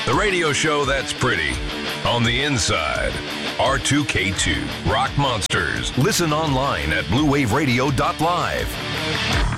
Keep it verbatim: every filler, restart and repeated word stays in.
The radio show that's pretty on the inside. R two K two, Rock Monsters. Listen online at blue wave radio dot live.